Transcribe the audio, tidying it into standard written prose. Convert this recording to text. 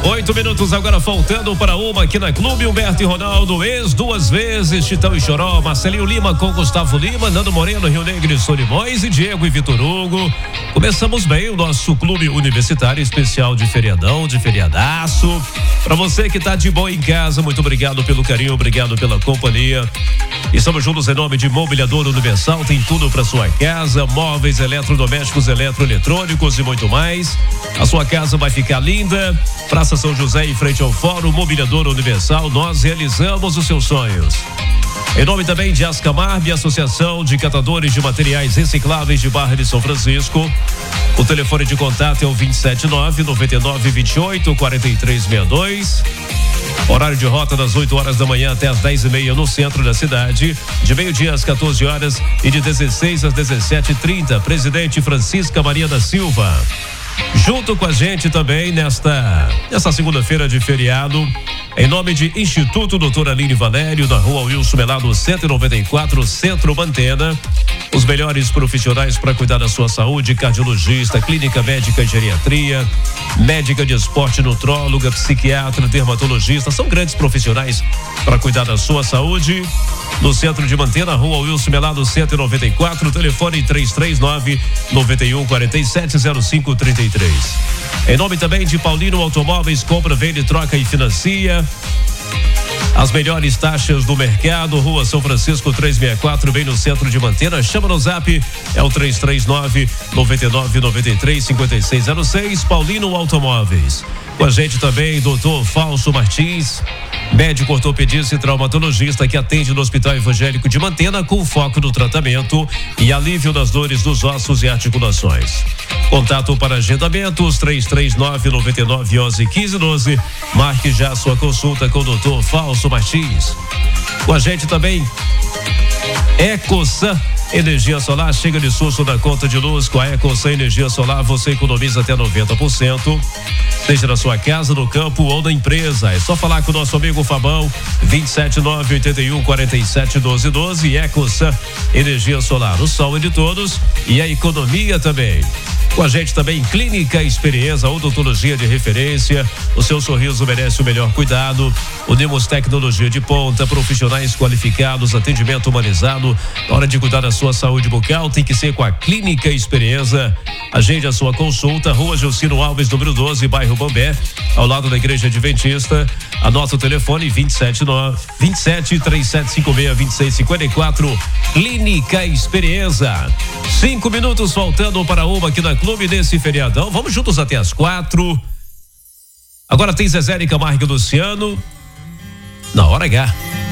8 minutos agora faltando para uma aqui na Clube. Humberto e Ronaldo, duas vezes, Chitão e Choró, Marcelinho Lima com Gustavo Lima, Nando Moreno, Rio Negro e Solimões e Diego e Vitor Hugo. Começamos bem o nosso Clube Universitário especial de feriadão, de feriadaço. Para você que tá de boa em casa, muito obrigado pelo carinho, obrigado pela companhia. Estamos juntos em nome de Mobiliador Universal, tem tudo para sua casa, móveis, eletrodomésticos, eletroeletrônicos e muito mais. A sua casa vai ficar linda. Praça São José, em frente ao Fórum Mobiliador Universal, nós realizamos os seus sonhos. Em nome também de Ascamarb, Associação de Catadores de Materiais Recicláveis de Barra de São Francisco. O telefone de contato é o 279-9928-4362. Horário de rota das 8 horas da manhã até as 10h30 no centro da cidade, de meio-dia às 14 horas e de 16 às 17h30. Presidente Francisca Maria da Silva. Junto com a gente também nesta segunda-feira de feriado, em nome de Instituto Doutor Aline Valério, da Rua Wilson Melado 194, Centro Mantena. Os melhores profissionais para cuidar da sua saúde: cardiologista, clínica médica e geriatria, médica de esporte, nutróloga, psiquiatra, dermatologista. São grandes profissionais para cuidar da sua saúde. No Centro de Mantena, Rua Wilson Melado 194, telefone 339-9147-0533. Em nome também de Paulino Automóveis, compra, vende, troca e financia. As melhores taxas do mercado, Rua São Francisco 364, bem no centro de Mantena. Chama no zap, é o 339-9993-5606. Paulino Automóveis. Com a gente também, doutor Fausto Martins, médico ortopedista e traumatologista que atende no Hospital Evangélico de Mantena com foco no tratamento e alívio das dores dos ossos e articulações. Contato para agendamentos 339-9911-1512. Marque já sua consulta com o doutor Fausto Martins. Com a gente também, EcoSan Energia Solar. Chega de susto na conta de luz. Com a EcoSan Energia Solar você economiza até 90%. Seja na sua casa, no campo ou na empresa. É só falar com o nosso amigo Fabão, 279-81-47-1212. EcoSan Energia Solar. O sol é de todos e a economia também. Com a gente também, Clínica Experiência, odontologia de referência. O seu sorriso merece o melhor cuidado. Unimos tecnologia de ponta, profissionais qualificados, atendimento humanizado. Na hora de cuidar da sua saúde bucal, tem que ser com a Clínica Experiência. Agende a sua consulta, Rua Gilcino Alves, número 12, bairro Bombé, ao lado da Igreja Adventista. Anota o telefone 27-3756-2654. Clínica Experiência. 5 minutos faltando para uma aqui na Clube desse feriadão. Vamos juntos até as 4. Agora tem Zezé e Camargo e Luciano. Na hora H.